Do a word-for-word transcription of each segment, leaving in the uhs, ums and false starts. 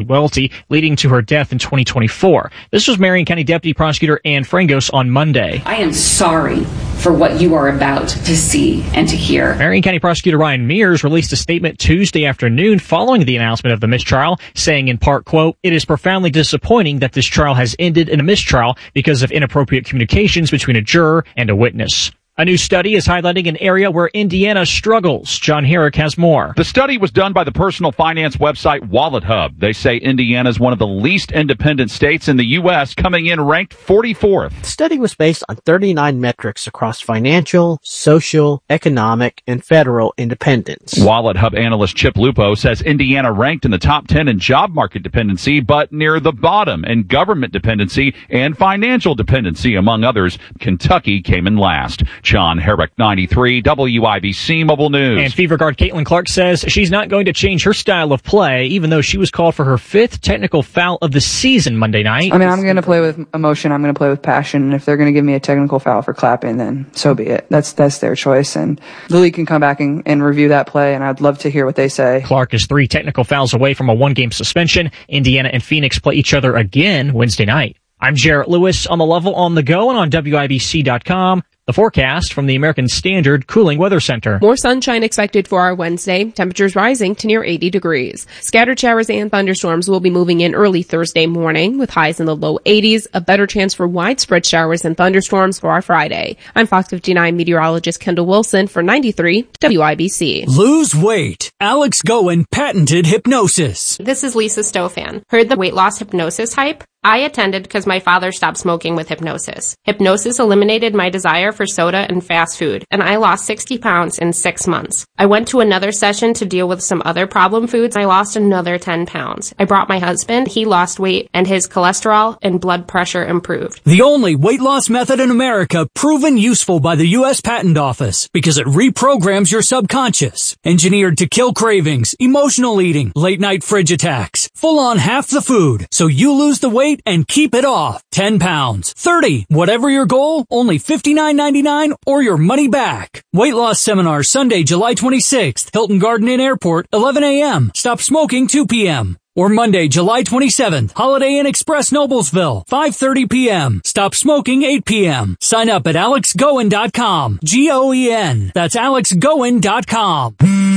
loyalty, leading to her death in twenty twenty-four. This was Marion County Deputy Prosecutor Ann Frangos on Monday. I am sorry for what you are about to see and to hear. Marion County Prosecutor Ryan Mears released a statement Tuesday afternoon following the announcement of the mistrial, saying in part, quote, "It is profoundly disappointing that this trial has ended in a mistrial because of inappropriate communications between a juror and a witness." A new study is highlighting an area where Indiana struggles. John Herrick has more. The study was done by the personal finance website Wallet Hub. They say Indiana is one of the least independent states in the U S, coming in ranked forty-fourth. The study was based on thirty-nine metrics across financial, social, economic, and federal independence. Wallet Hub analyst Chip Lupo says Indiana ranked in the top ten in job market dependency, but near the bottom in government dependency and financial dependency, among others. Kentucky came in last. John Herrick, ninety-three, W I B C Mobile News. And Fever guard Caitlin Clark says she's not going to change her style of play, even though she was called for her fifth technical foul of the season Monday night. I mean, I'm going to play with emotion. I'm going to play with passion. And if they're going to give me a technical foul for clapping, then so be it. That's that's their choice. And the league can come back and, and review that play, and I'd love to hear what they say. Clark is three technical fouls away from a one-game suspension. Indiana and Phoenix play each other again Wednesday night. I'm Jarrett Lewis on the Level on the Go and on W I B C dot com. The forecast from the American Standard Cooling Weather Center. More sunshine expected for our Wednesday. Temperatures rising to near eighty degrees. Scattered showers and thunderstorms will be moving in early Thursday morning with highs in the low eighties. A better chance for widespread showers and thunderstorms for our Friday. I'm Fox fifty-nine meteorologist Kendall Wilson for ninety-three W I B C. Lose weight. Alex Goen patented hypnosis. This is Lisa Stofan. Heard the weight loss hypnosis hype? I attended because my father stopped smoking with hypnosis. Hypnosis eliminated my desire for soda and fast food, and I lost sixty pounds in six months. I went to another session to deal with some other problem foods. I lost another ten pounds. I brought my husband. He lost weight, and his cholesterol and blood pressure improved. The only weight loss method in America proven useful by the U S Patent Office because it reprograms your subconscious. Engineered to kill cravings, emotional eating, late night fridge attacks, full on half the food, so you lose the weight and keep it off. ten pounds, thirty, whatever your goal, only fifty-nine ninety-nine or your money back. Weight loss seminar Sunday, July twenty-sixth, Hilton Garden Inn Airport, eleven a.m. Stop smoking two p.m. Or Monday, July twenty-seventh, Holiday Inn Express Noblesville, five thirty p.m. Stop smoking eight p.m. Sign up at alex goen dot com. G O E N. That's alex goen dot com.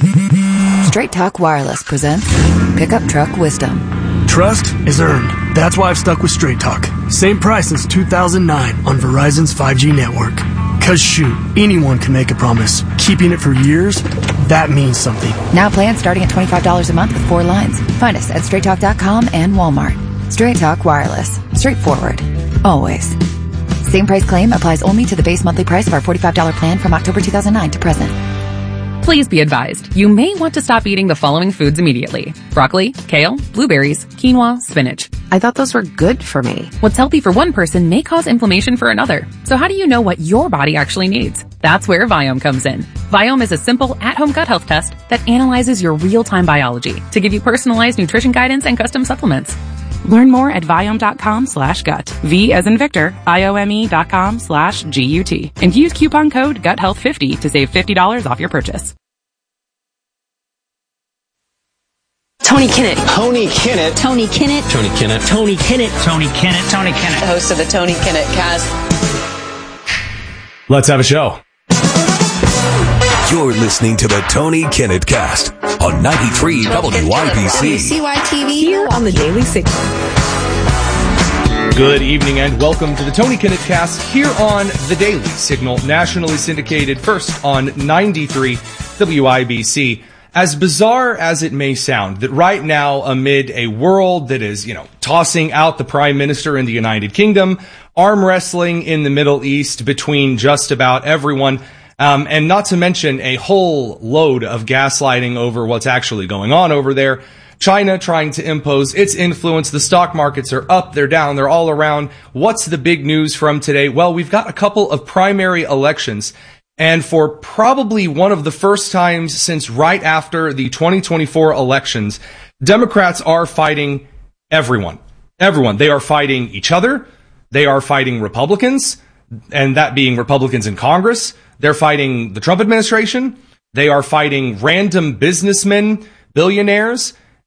Straight Talk Wireless presents Pickup Truck Wisdom. Trust is earned. That's why I've stuck with Straight Talk. Same price since two thousand nine on Verizon's five G network. Cause shoot, anyone can make a promise. Keeping it for years, that means something. Now plans starting at twenty-five dollars a month with four lines. Find us at straight talk dot com and Walmart. Straight Talk Wireless. Straightforward. Always. Same price claim applies only to the base monthly price of our forty-five dollars plan from October two thousand nine to present. Please be advised, you may want to stop eating the following foods immediately. Broccoli, kale, blueberries, quinoa, spinach. I thought those were good for me. What's healthy for one person may cause inflammation for another. So how do you know what your body actually needs? That's where Viome comes in. Viome is a simple at-home gut health test that analyzes your real-time biology to give you personalized nutrition guidance and custom supplements. Learn more at Viome.com slash gut. V as in Victor, I-O-M-E dot com slash G-U-T. And use coupon code gut health fifty to save fifty dollars off your purchase. Tony Kinnett. Tony Kinnett. Tony Kinnett. Tony Kinnett. Tony Kinnett. Tony Kinnett. Tony Kinnett. The host of the Tony Kinnett Cast. Let's have a show. You're listening to the Tony Kinnett Cast on ninety-three W I B C. W C Y T V here on the Daily Signal. Good evening and welcome to the Tony Kinnett Cast here on the Daily Signal, nationally syndicated first on ninety-three W I B C. As bizarre as it may sound, that right now, amid a world that is, you know, tossing out the Prime Minister in the United Kingdom, arm wrestling in the Middle East between just about everyone, um, and not to mention a whole load of gaslighting over what's actually going on over there, China trying to impose its influence, the stock markets are up, they're down, they're all around. What's the big news from today? Well, we've got a couple of primary elections. And for probably one of the first times since right after the twenty twenty-four elections, Democrats are fighting everyone. Everyone. They are fighting each other. They are fighting Republicans, and that being Republicans in Congress. They're fighting the Trump administration. They are fighting random businessmen, billionaires.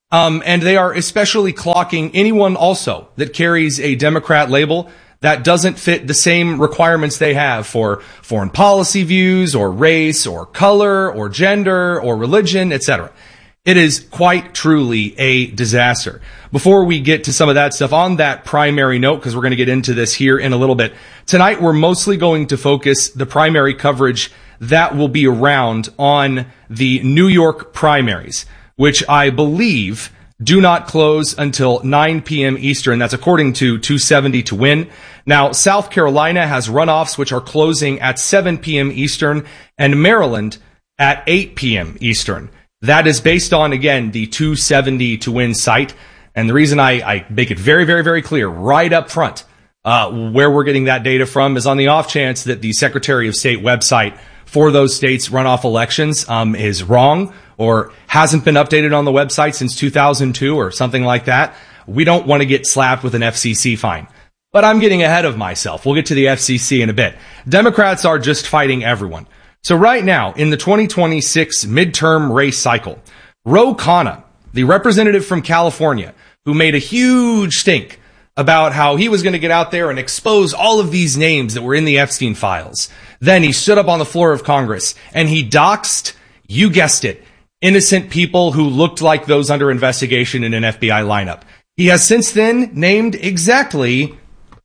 Um, and they are especially clocking anyone also that carries a Democrat label that doesn't fit the same requirements they have for foreign policy views or race or color or gender or religion, et cetera. It is quite truly a disaster. Before we get to some of that stuff, on that primary note, because we're going to get into this here in a little bit, tonight we're mostly going to focus the primary coverage that will be around on the New York primaries, which I believe do not close until nine p.m. Eastern. That's according to two seventy to win. Now, South Carolina has runoffs which are closing at seven p.m. Eastern, and Maryland at eight p.m. Eastern. That is based on, again, the two seventy to win site. And the reason I, I make it very, very, very clear right up front uh, where we're getting that data from is on the off chance that the Secretary of State website for those states' runoff elections um, is wrong or hasn't been updated on the website since two thousand two or something like that. We don't want to get slapped with an F C C fine. But I'm getting ahead of myself. We'll get to the F C C in a bit. Democrats are just fighting everyone. So right now, in the twenty twenty-six midterm race cycle, Ro Khanna, the representative from California, who made a huge stink about how he was going to get out there and expose all of these names that were in the Epstein files. Then he stood up on the floor of Congress and he doxed, you guessed it, innocent people who looked like those under investigation in an F B I lineup. He has since then named exactly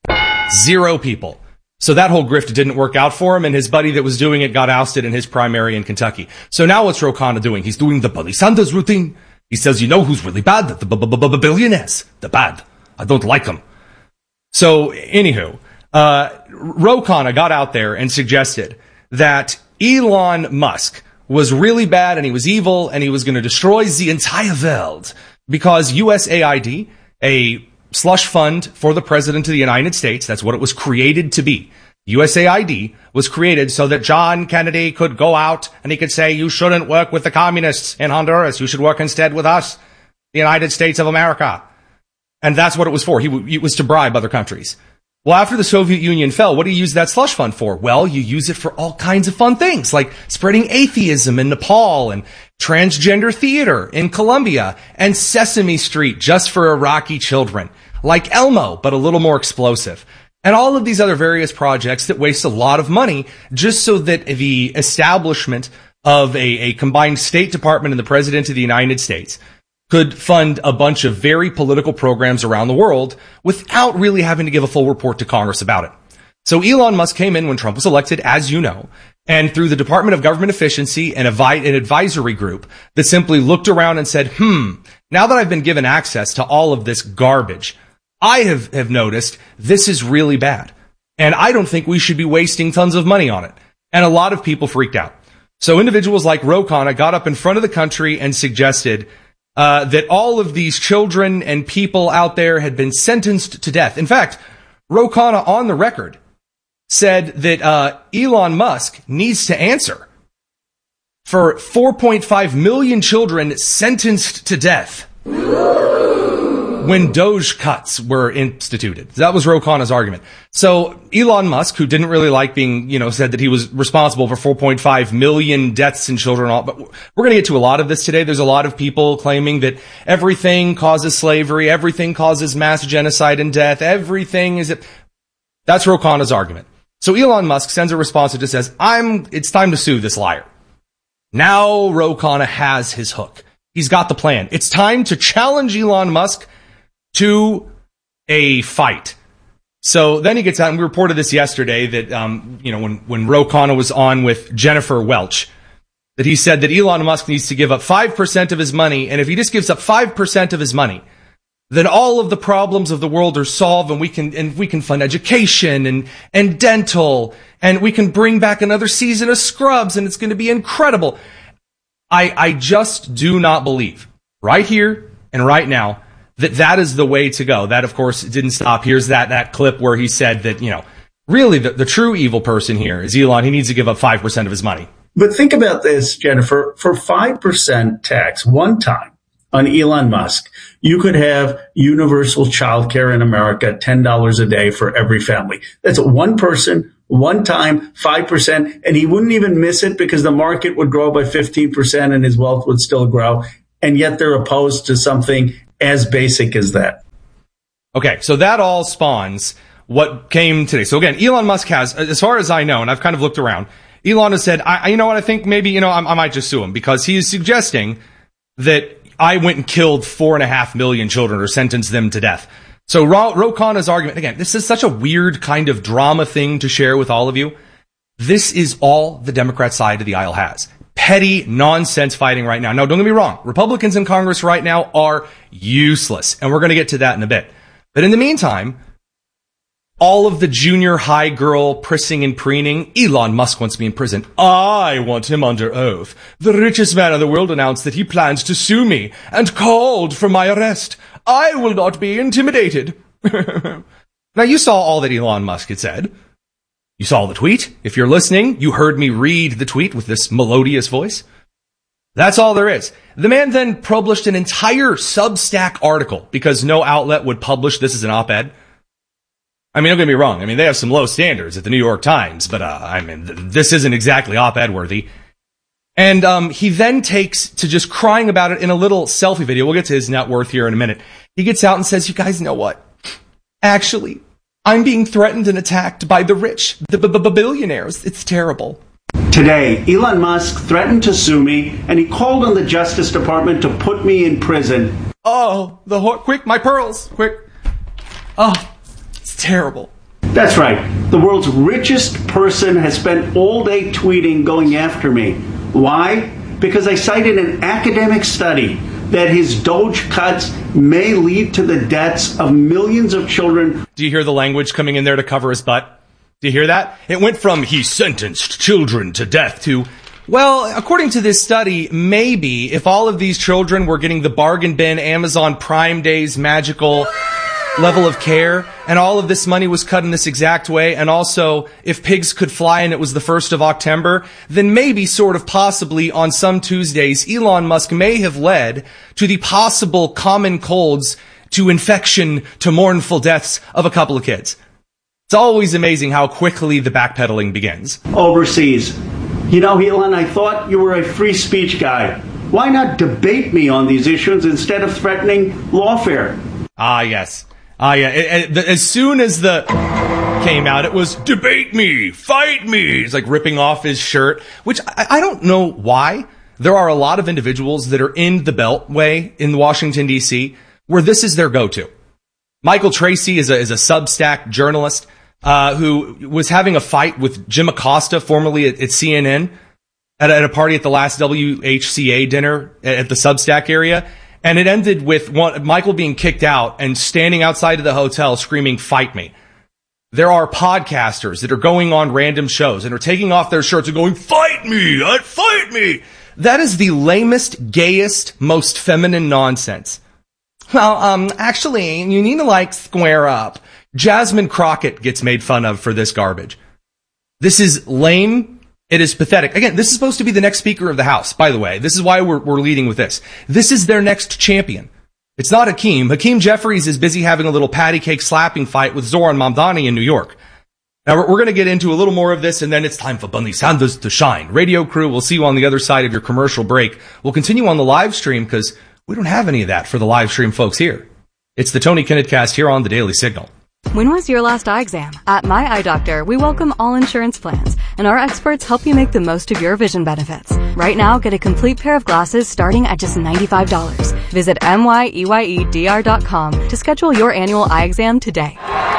zero people. So that whole grift didn't work out for him, and his buddy that was doing it got ousted in his primary in Kentucky. So now what's Ro Khanna doing? He's doing the Bernie Sanders routine. He says, you know who's really bad? The billionaires. The bad. I don't like them. So, anywho, uh, Ro Khanna got out there and suggested that Elon Musk was really bad and he was evil and he was going to destroy the entire world because U S A I D, a slush fund for the President of the United States, that's what it was created to be. U S A I D was created so that John Kennedy could go out and he could say, you shouldn't work with the communists in Honduras. You should work instead with us, the United States of America. And that's what it was for. He w- it was to bribe other countries. Well, after the Soviet Union fell, what do you use that slush fund for? Well, you use it for all kinds of fun things, like spreading atheism in Nepal and transgender theater in Colombia and Sesame Street just for Iraqi children, like Elmo, but a little more explosive. And all of these other various projects that waste a lot of money just so that the establishment of a, a combined State Department and the President of the United States could fund a bunch of very political programs around the world without really having to give a full report to Congress about it. So Elon Musk came in when Trump was elected, as you know, and through the Department of Government Efficiency and an advisory group that simply looked around and said, hmm, now that I've been given access to all of this garbage, I have, have noticed this is really bad. And I don't think we should be wasting tons of money on it. And a lot of people freaked out. So individuals like Ro Khanna got up in front of the country and suggested uh, that all of these children and people out there had been sentenced to death. In fact, Ro Khanna on the record said that uh, Elon Musk needs to answer for four point five million children sentenced to death when Doge cuts were instituted. That was Ro Khanna's argument. So Elon Musk, who didn't really like being, you know, said that he was responsible for four point five million deaths in children. All, but we're going to get to a lot of this today. There's a lot of people claiming that everything causes slavery, everything causes mass genocide and death, everything is it. That's Ro Khanna's argument. So Elon Musk sends a response that just says, I'm, it's time to sue this liar. Now Ro Khanna has his hook. He's got the plan. It's time to challenge Elon Musk to a fight. So then he gets out, and we reported this yesterday, that, um, you know, when, when Ro Khanna was on with Jennifer Welch, that he said that Elon Musk needs to give up five percent of his money, and if he just gives up five percent of his money, then all of the problems of the world are solved, and we can, and we can fund education and, and dental, and we can bring back another season of Scrubs, and it's going to be incredible. I, I just do not believe, right here and right now, that that is the way to go. That, of course, didn't stop. Here's that, that clip where he said that, you know, really the, the true evil person here is Elon. He needs to give up five percent of his money. But think about this, Jennifer. For five percent tax one time on Elon Musk, you could have universal childcare in America, ten dollars a day for every family. That's one person, one time, five percent, and he wouldn't even miss it because the market would grow by fifteen percent and his wealth would still grow. and yet they're opposed to something as basic as that. Okay, so that all spawns what came today. So again, Elon Musk has, as far as I know, and I've kind of looked around, Elon has said, I, you know what, I think maybe, you know, I, I might just sue him because he is suggesting that I went and killed four and a half million children or sentenced them to death. So Ro, Ro Khanna's argument, again, this is such a weird kind of drama thing to share with all of you. This is all the Democrat side of the aisle has. Petty nonsense fighting right now. Now, don't get me wrong. Republicans in Congress right now are useless, and we're going to get to that in a bit. But in the meantime, all of the junior high girl prissing and preening, Elon Musk wants me in prison. I want him under oath. The richest man in the world announced that he plans to sue me and called for my arrest. I will not be intimidated. Now, you saw all that Elon Musk had said. You saw the tweet. If you're listening, you heard me read the tweet with this melodious voice. That's all there is. The man then published an entire Substack article because no outlet would publish this as an op-ed. I mean, don't get me wrong. I mean, they have some low standards at the New York Times, but uh, I mean, th- this isn't exactly op-ed worthy. And um, he then takes to just crying about it in a little selfie video. We'll get to his net worth here in a minute. He gets out and says, you guys know what? Actually, I'm being threatened and attacked by the rich, the b- b- billionaires. It's terrible. Today, Elon Musk threatened to sue me, and he called on the Justice Department to put me in prison. Oh, the ho- quick, my pearls, quick. Oh, it's terrible. That's right. The world's richest person has spent all day tweeting going after me. Why? Because I cited an academic study that his Doge cuts may lead to the deaths of millions of children. Do you hear the language coming in there to cover his butt? Do you hear that? It went from he sentenced children to death to, well, according to this study, maybe if all of these children were getting the bargain bin Amazon Prime Days magical level of care, and all of this money was cut in this exact way, and also if pigs could fly and it was the first of October, then maybe sort of possibly on some Tuesdays, Elon Musk may have led to the possible common colds to infection to mournful deaths of a couple of kids. It's always amazing how quickly the backpedaling begins. Overseas. You know, Elon, I thought you were a free speech guy. Why not debate me on these issues instead of threatening lawfare? Ah, yes. Ah, yeah. It, it, as soon as the came out, it was debate me, fight me. It's like ripping off his shirt, which I, I don't know why. There are a lot of individuals that are in the Beltway in Washington, D C, where this is their go-to. Michael Tracy is a, is a Substack journalist uh, who was having a fight with Jim Acosta, formerly at, at C N N, at, at a party at the last W H C A dinner at, at the Substack area. And it ended with one, Michael being kicked out and standing outside of the hotel screaming, fight me. There are podcasters that are going on random shows and are taking off their shirts and going, fight me, I'd fight me. That is the lamest, gayest, most feminine nonsense. Well, um, actually, you need to, like, square up. Jasmine Crockett gets made fun of for this garbage. This is lame. It is pathetic. Again, this is supposed to be the next Speaker of the House, by the way. This is why we're, we're leading with this. This is their next champion. It's not Hakeem. Hakeem Jeffries is busy having a little patty cake slapping fight with Zoran Mamdani in New York. Now, we're, we're going to get into a little more of this, and then it's time for Bernie Sanders to shine. Radio crew, we'll see you on the other side of your commercial break. We'll continue on the live stream because we don't have any of that for the live stream folks here. It's the Tony Kinnett Cast here on the Daily Signal. When was your last eye exam? At My Eye Doctor, we welcome all insurance plans, and our experts help you make the most of your vision benefits. Right now, get a complete pair of glasses starting at just ninety-five dollars. Visit M Y E Y E D R dot com to schedule your annual eye exam today.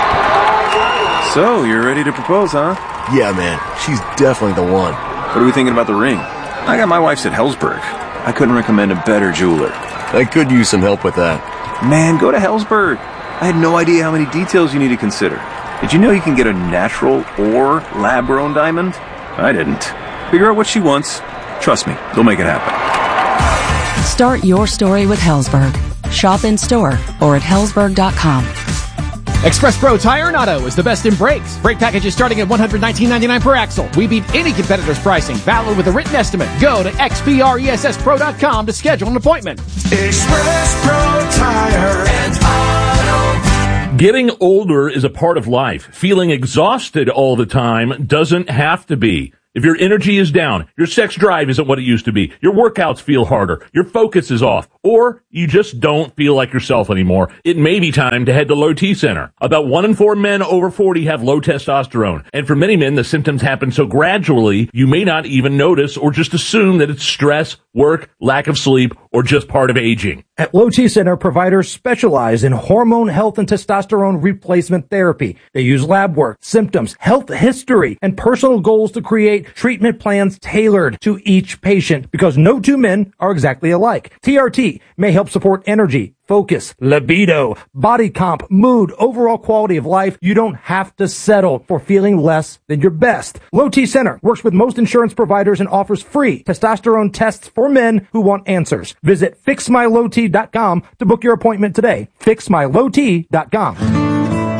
So, you're ready to propose, huh? Yeah, man. She's definitely the one. What are we thinking about the ring? I got my wife's at Helzberg. I couldn't recommend a better jeweler. I could use some help with that. Man, go to Helzberg. I had no idea how many details you need to consider. Did you know you can get a natural or lab-grown diamond? I didn't. Figure out what she wants. Trust me, they'll make it happen. Start your story with Helzberg. Shop in store or at helzberg dot com. Express Pro Tire and Auto is the best in brakes. Brake packages starting at one hundred nineteen ninety-nine per axle. We beat any competitor's pricing. Valid with a written estimate. Go to x p r e s s pro dot com to schedule an appointment. Express Pro Tire and Auto. Getting older is a part of life. Feeling exhausted all the time doesn't have to be. If your energy is down, your sex drive isn't what it used to be, your workouts feel harder, your focus is off, or you just don't feel like yourself anymore, it may be time to head to Low T Center. About one in four men over forty have low testosterone, and for many men, the symptoms happen so gradually, you may not even notice or just assume that it's stress, work, lack of sleep, or just part of aging. At Low T Center, providers specialize in hormone health and testosterone replacement therapy. They use lab work, symptoms, health history, and personal goals to create treatment plans tailored to each patient because no two men are exactly alike. T R T may help support energy, focus, libido, body comp, mood, overall quality of life. You don't have to settle for feeling less than your best. Low T Center works with most insurance providers and offers free testosterone tests for men who want answers. Visit fix my low t dot com to book your appointment today. fix my low t dot com.